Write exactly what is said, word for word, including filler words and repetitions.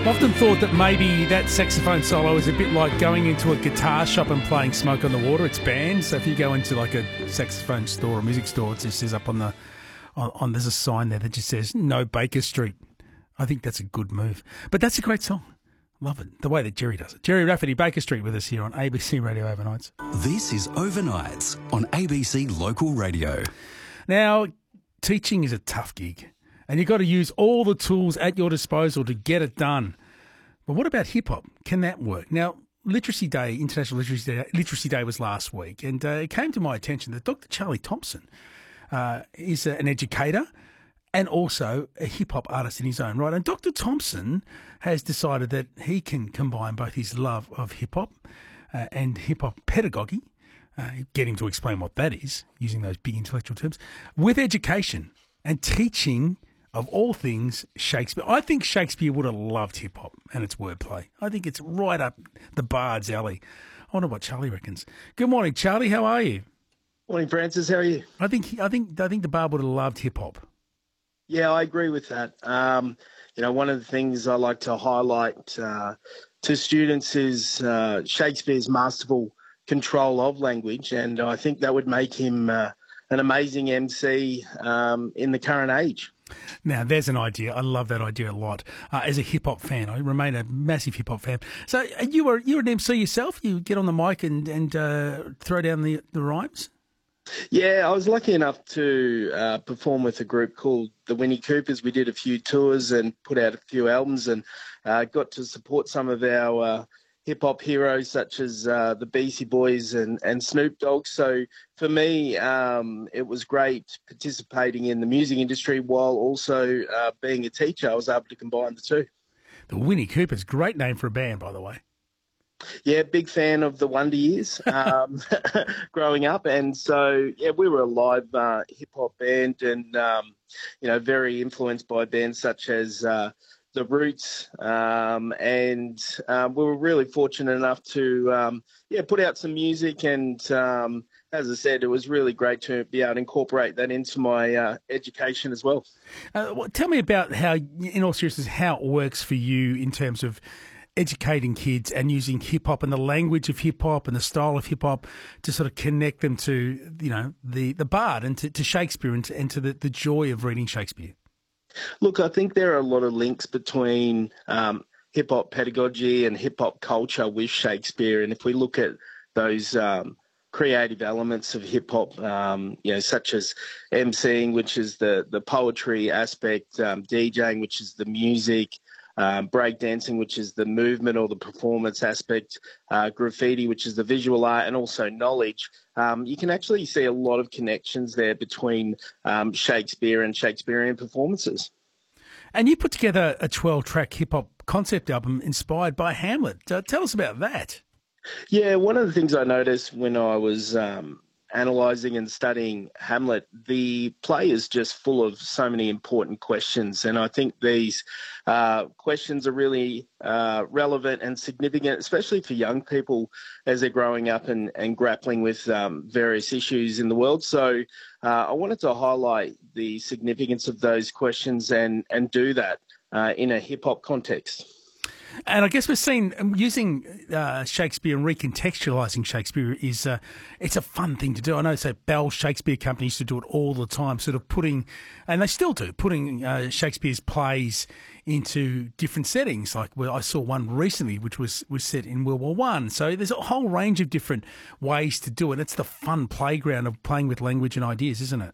Often thought that maybe that saxophone solo is a bit like going into a guitar shop and playing Smoke on the Water. It's banned. So if you go into like a saxophone store or music store, it just says up on the on, on there's a sign there that just says no Baker Street. I think that's a good move. But that's a great song. Love it. The way that Jerry does it. Jerry Rafferty, Baker Street, with us here on A B C Radio Overnights. This is Overnights on A B C Local Radio. Now, teaching is a tough gig, and you've got to use all the tools at your disposal to get it done. But what about hip-hop? Can that work? Now, Literacy Day, International Literacy Day, Literacy Day was last week, and uh, it came to my attention that Doctor Charlie Thompson uh, is uh, an educator and also a hip-hop artist in his own right. And Doctor Thompson has decided that he can combine both his love of hip-hop uh, and hip-hop pedagogy, uh, get him to explain what that is, using those big intellectual terms, with education and teaching of all things Shakespeare. I think Shakespeare would have loved hip-hop and its wordplay. I think it's right up the bard's alley. I wonder what Charlie reckons. Good morning, Charlie. How are you? Morning, Francis. How are you? I think I think I think the bard would have loved hip-hop. Yeah, I agree with that. Um, you know, one of the things I like to highlight uh, to students is uh, Shakespeare's masterful control of language, and I think that would make him uh, an amazing M C um, in the current age. Now, there's an idea. I love that idea a lot. Uh, as a hip-hop fan, I remain a massive hip-hop fan. So uh, you were you're an M C yourself? You get on the mic and, and uh, throw down the, the rhymes? Yeah, I was lucky enough to uh, perform with a group called the Winnie Coopers. We did a few tours and put out a few albums, and uh, got to support some of our uh, hip-hop heroes such as uh, the Beastie Boys and, and Snoop Dogg. So for me, um, it was great participating in the music industry while also uh, being a teacher. I was able to combine the two. The Winnie Coopers, great name for a band, by the way. Yeah, big fan of the Wonder Years um, growing up. And so, yeah, we were a live uh, hip-hop band and, um, you know, very influenced by bands such as uh, The Roots. Um, and uh, we were really fortunate enough to, um, yeah, put out some music. And um, as I said, it was really great to be able to incorporate that into my uh, education as well. Uh, well, tell me about how, in all seriousness, how it works for you in terms of educating kids and using hip-hop and the language of hip-hop and the style of hip-hop to sort of connect them to, you know, the, the bard and to, to Shakespeare and to, and to the, the joy of reading Shakespeare. Look, I think there are a lot of links between um, hip-hop pedagogy and hip-hop culture with Shakespeare. And if we look at those um, creative elements of hip-hop, um, you know, such as emceeing, which is the, the poetry aspect, um, DJing, which is the music, Um, breakdancing, which is the movement or the performance aspect, uh, graffiti, which is the visual art, and also knowledge. Um, you can actually see a lot of connections there between um, Shakespeare and Shakespearean performances. And you put together a twelve-track hip-hop concept album inspired by Hamlet. Uh, tell us about that. Yeah, one of the things I noticed when I was um, analysing and studying Hamlet, the play is just full of so many important questions. And I think these uh, questions are really uh, relevant and significant, especially for young people as they're growing up and, and grappling with um, various issues in the world. So uh, I wanted to highlight the significance of those questions and, and do that uh, in a hip-hop context. And I guess we're seeing um, using uh, Shakespeare and recontextualising Shakespeare is uh, it's a fun thing to do. I know, say, Bell Shakespeare Company used to do it all the time, sort of putting, and they still do, putting uh, Shakespeare's plays into different settings. Like, well, I saw one recently which was, was set in World War One. So there's a whole range of different ways to do it. It's the fun playground of playing with language and ideas, isn't it?